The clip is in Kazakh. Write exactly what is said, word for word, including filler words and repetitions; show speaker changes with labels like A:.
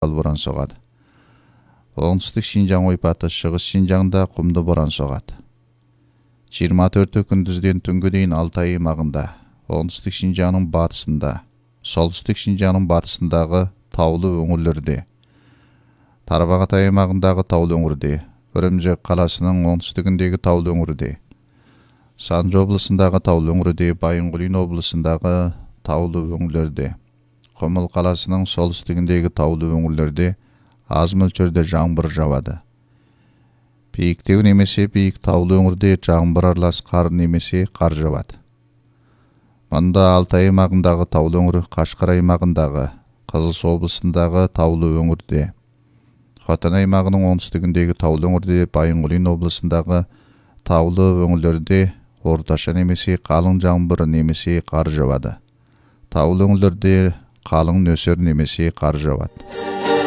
A: жаңбыр боран соғады. Оңтүстік Шинжаң ойпаты, шығыс Шинжаңда құмды боран соғады. жиырма төрті күндізден түнгі дейін Алтай аймағында, оңтүстік Шинжаңның батысында, солтүстік Шинжаңның батысындағы таулы өңірлерде, Тарбағатай аймағындағы таулы өңірде, Үрімжі қаласының оңтүстігіндегі таулы өңірде, Санжы облысындағы таулы өңірде, Байынқұлин облысындағы таулы өңірлерде, Құмыл қаласының солтүстігіндегі таулы өңірлерде аз мөлшерде жаңбыр жауады. Биіктеу немесе биік таулы өңірде жаңбыр аралас қар немесе қар жауады. Мұнда Алтай аймағындағы таулы өңір, Қашқар аймағындағы, Қызылсу облысындағы таулы өңірде, Хотан аймағының оңтүстігіндегі таулы өңірде, Байынқұлин облысындағы таулы өңірлерде орташа немесе қалың жаңбыр немесе қар жауады. Таулы өңірлерде қалың нөсер немесе қар жауады.